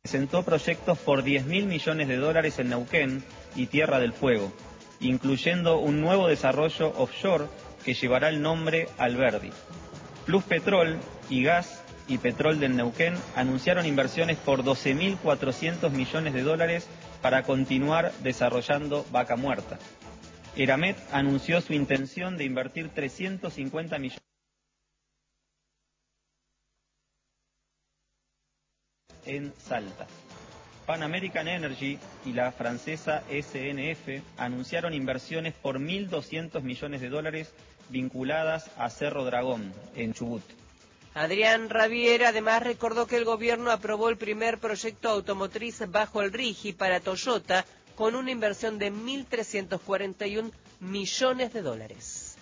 Presentó proyectos por 10.000 millones de dólares en Neuquén y Tierra del Fuego, incluyendo un nuevo desarrollo offshore que llevará el nombre Alberdi. Pluspetrol y Gas y Petrol del Neuquén anunciaron inversiones por 12.400 millones de dólares para continuar desarrollando Vaca Muerta. Eramet anunció su intención de invertir 350 millones en Salta. Pan American Energy y la francesa SNF anunciaron inversiones por 1.200 millones de dólares vinculadas a Cerro Dragón, en Chubut. Adrián Rabier además recordó que el gobierno aprobó el primer proyecto automotriz bajo el RIGI para Toyota con una inversión de 1.341 millones de dólares.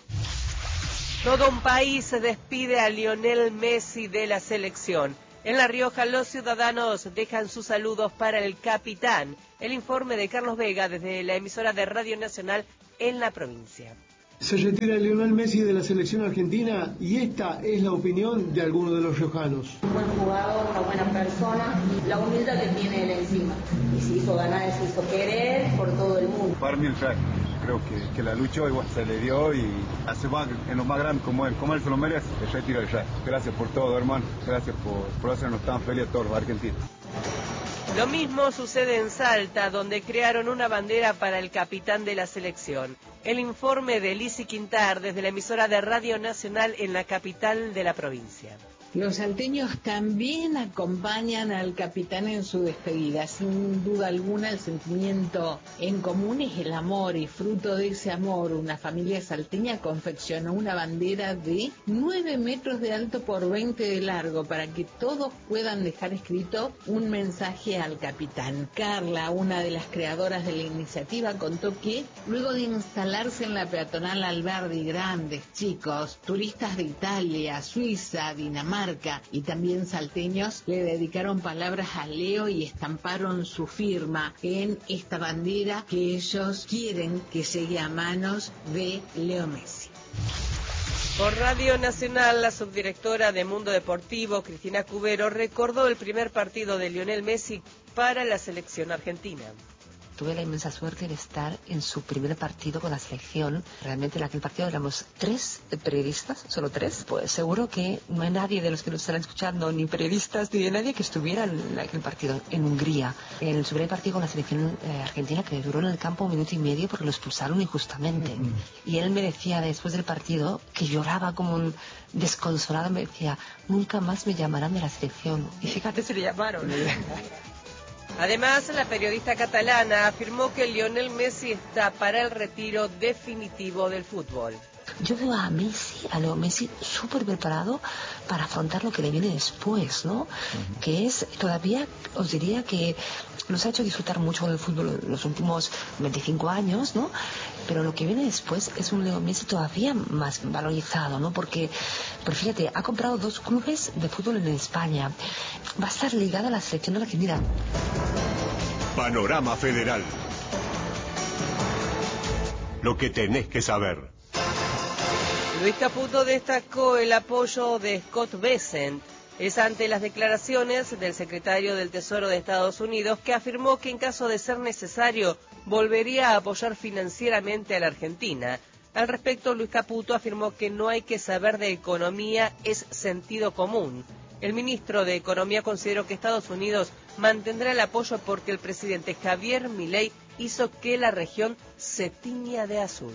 Todo un país se despide a Lionel Messi de la selección. En La Rioja, los ciudadanos dejan sus saludos para el capitán. El informe de Carlos Vega desde la emisora de Radio Nacional en la provincia. Se retira Lionel Messi de la selección argentina y esta es la opinión de algunos de los riojanos. Un buen jugador, una buena persona, la humildad que tiene él encima. Y se hizo ganar, se hizo querer por todo el mundo. Para mí el crack. Creo que la luchó y bueno, se le dio y hace más en lo más grande como él se lo merece, el retiro del Jack. Gracias por todo, hermano. Gracias por hacernos tan felices a todos los argentinos. Lo mismo sucede en Salta, donde crearon una bandera para el capitán de la selección. El informe de Lizzy Quintar desde la emisora de Radio Nacional en la capital de la provincia. Los salteños también acompañan al capitán en su despedida. Sin duda alguna, el sentimiento en común es el amor, y fruto de ese amor, una familia salteña confeccionó una bandera de 9 metros de alto por 20 de largo para que todos puedan dejar escrito un mensaje al capitán. Carla, una de las creadoras de la iniciativa, contó que luego de instalarse en la peatonal Alberdi, grandes, chicos, turistas de Italia, Suiza, Dinamarca y también salteños le dedicaron palabras a Leo y estamparon su firma en esta bandera que ellos quieren que llegue a manos de Leo Messi. Por Radio Nacional, la subdirectora de Mundo Deportivo, Cristina Cubero, recordó el primer partido de Lionel Messi para la selección argentina. Tuve la inmensa suerte de estar en su primer partido con la selección. Realmente en aquel partido éramos 3 periodistas, solo 3. Pues seguro que no hay nadie de los que nos están escuchando, ni periodistas, ni de nadie que estuviera en aquel partido en Hungría. En su primer partido con la selección argentina, que duró en el campo 1 minuto y medio porque lo expulsaron injustamente. Y él me decía después del partido, que lloraba como un desconsolado, me decía, nunca más me llamarán de la selección. Y fíjate, se le llamaron. Además, la periodista catalana afirmó que Lionel Messi está para el retiro definitivo del fútbol. Yo veo a Leo Messi súper preparado para afrontar lo que le viene después, ¿no? Que es, todavía os diría que nos ha hecho disfrutar mucho del fútbol en los últimos 25 años, ¿no? Pero lo que viene después es un Leo Messi todavía más valorizado, ¿no? Porque fíjate, ha comprado 2 clubes de fútbol en España. Va a estar ligado a la selección argentina. Panorama Federal. Lo que tenés que saber. Luis Caputo destacó el apoyo de Scott Bessent. Es ante las declaraciones del secretario del Tesoro de Estados Unidos, que afirmó que en caso de ser necesario volvería a apoyar financieramente a la Argentina. Al respecto, Luis Caputo afirmó que no hay que saber de economía, es sentido común. El ministro de Economía consideró que Estados Unidos mantendrá el apoyo porque el presidente Javier Milei hizo que la región se tiña de azul.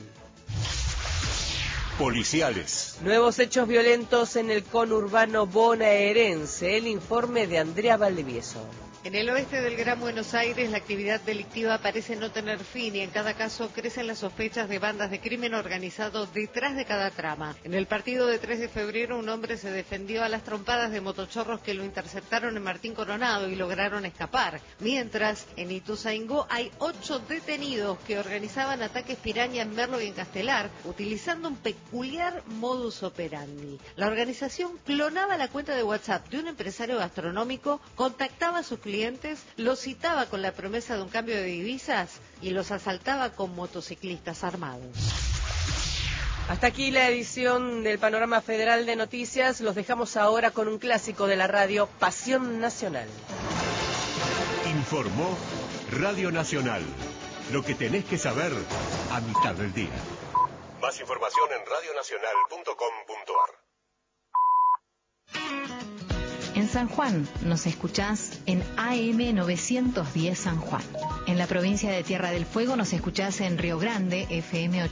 Policiales. Nuevos hechos violentos en el conurbano bonaerense. El informe de Andrea Valdivieso. En el oeste del Gran Buenos Aires, la actividad delictiva parece no tener fin y en cada caso crecen las sospechas de bandas de crimen organizado detrás de cada trama. En el partido de 3 de febrero, un hombre se defendió a las trompadas de motochorros que lo interceptaron en Martín Coronado y lograron escapar. Mientras, en Ituzaingó hay 8 detenidos que organizaban ataques piraña en Merlo y en Castelar, utilizando un peculiar modus operandi. La organización clonaba la cuenta de WhatsApp de un empresario gastronómico, contactaba a sus clientes, los citaba con la promesa de un cambio de divisas y los asaltaba con motociclistas armados. Hasta aquí la edición del Panorama Federal de Noticias. Los dejamos ahora con un clásico de la radio, Pasión Nacional. Informó Radio Nacional. Lo que tenés que saber a mitad del día. Más información en radionacional.com.ar. En San Juan nos escuchás en AM 910 San Juan. En la provincia de Tierra del Fuego nos escuchás en Río Grande, FM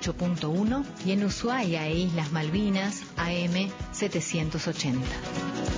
88.1, y en Ushuaia e Islas Malvinas, AM 780.